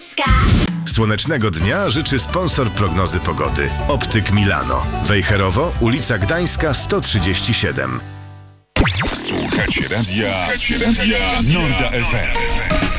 Polska. Słonecznego dnia życzy sponsor prognozy pogody. Optyk Milano. Wejherowo, ulica Gdańska 137. Słuchacie radia Norda FM.